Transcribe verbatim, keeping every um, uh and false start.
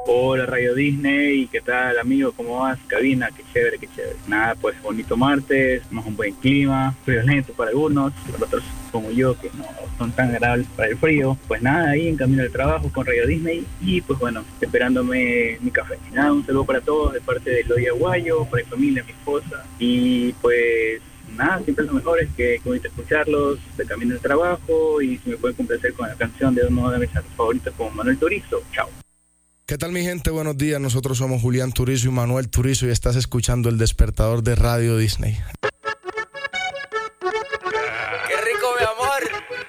Hola Radio Disney, ¿qué tal amigo? ¿Cómo vas? Cabina, qué chévere, qué chévere. Nada, pues bonito martes, más un buen clima, friolento para algunos, para otros como yo que no son tan agradables para el frío. Pues nada, ahí en camino al trabajo con Radio Disney y pues bueno, esperándome mi café. Nada, un saludo para todos de parte de Eloy Aguayo, para mi familia, mi esposa y pues nada, siempre son mejores, que, que bonito escucharlos de camino al trabajo y si me pueden complacer con la canción de uno de mis artistas favoritos como Manuel Turizo. Chao. ¿Qué tal mi gente? Buenos días, nosotros somos Julián Turizo y Manuel Turizo y estás escuchando El Despertador de Radio Disney.